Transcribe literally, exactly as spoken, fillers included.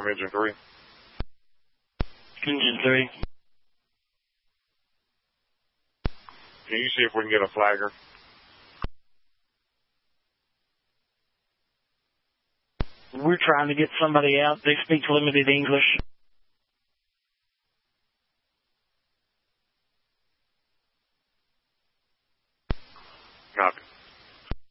Storm Engine three. Engine three. Can you see if we can get a flagger? We're trying to get somebody out. They speak limited English.